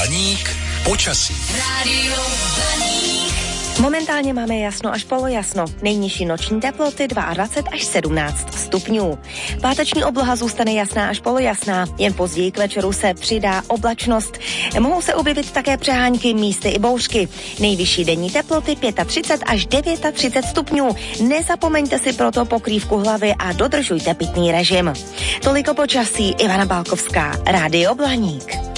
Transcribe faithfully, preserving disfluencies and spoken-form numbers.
Blaník počasí. Rádio Blaník. Momentálně máme jasno až polojasno. Nejnižší noční teploty dvacet dva až sedmnáct stupňů. Páteční obloha zůstane jasná až polojasná, jen později k večeru se přidá oblačnost. Mohou se objevit také přehánky, místy i bouřky. Nejvyšší denní teploty třicet pět až třicet devět stupňů. Nezapomeňte si proto pokrývku hlavy a dodržujte pitný režim. Toliko počasí, Ivana Balkovská, Rádio Blaník.